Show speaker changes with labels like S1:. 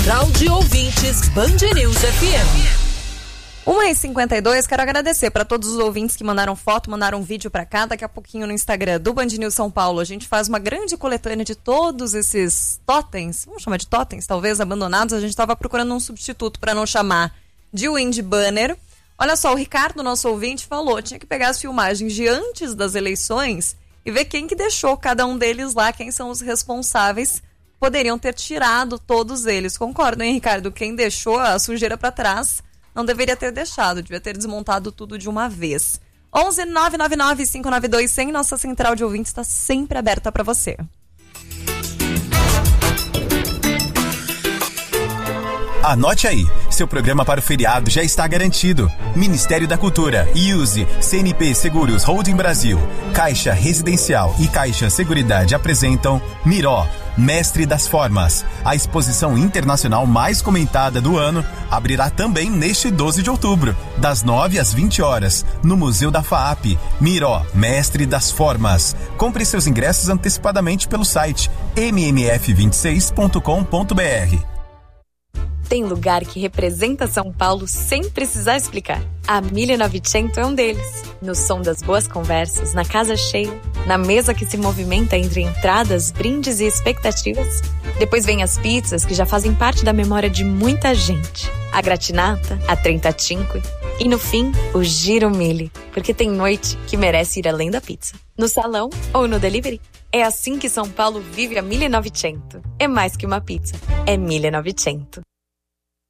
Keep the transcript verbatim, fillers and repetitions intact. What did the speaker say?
S1: Central de Ouvintes Band News F M.
S2: uma e cinquenta e dois, quero agradecer para todos os ouvintes que mandaram foto, mandaram vídeo para cá. Daqui a pouquinho no Instagram do Band News São Paulo a gente faz uma grande coletânea de todos esses totens, vamos chamar de totens, talvez, abandonados. A gente estava procurando um substituto para não chamar de Wind Banner. Olha só, o Ricardo, nosso ouvinte, falou, tinha que pegar as filmagens de antes das eleições e ver quem que deixou cada um deles lá, quem são os responsáveis. Poderiam ter tirado todos eles. Concordo, hein, Ricardo? Quem deixou a sujeira para trás não deveria ter deixado, devia ter desmontado tudo de uma vez. onze nove nove nove cinco nove dois zero zero, nossa central de ouvintes está sempre aberta para você.
S3: Anote aí, seu programa para o feriado já está garantido. Ministério da Cultura, I U S E, C N P Seguros Holding Brasil, Caixa Residencial e Caixa Seguridade apresentam Miró, Mestre das Formas. A exposição internacional mais comentada do ano abrirá também neste doze de outubro, das nove às vinte horas, no Museu da FAAP. Miró, Mestre das Formas. Compre seus ingressos antecipadamente pelo site m m f vinte e seis ponto com ponto b r.
S4: Tem lugar que representa São Paulo sem precisar explicar. A mille novecento é um deles. No som das boas conversas, na casa cheia, na mesa que se movimenta entre entradas, brindes e expectativas. Depois vem as pizzas que já fazem parte da memória de muita gente. A gratinata, a trentacinque e no fim, o giro mille, porque tem noite que merece ir além da pizza. No salão ou no delivery. É assim que São Paulo vive a mille novecento. É mais que uma pizza, é mille novecento.